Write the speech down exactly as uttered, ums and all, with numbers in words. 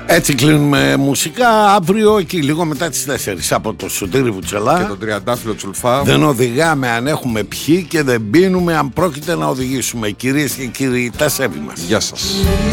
Έτσι κλείνουμε μουσικά. Αύριο εκεί λίγο μετά τις τέσσερις από το Σωτήρη Βουτσελά και τον Τριαντάφυλλο Τσουλφά. Δεν οδηγάμε αν έχουμε πιει και δεν πίνουμε αν πρόκειται να οδηγήσουμε. Κυρίες και κύριοι, τα σέβη μας. Γεια σας.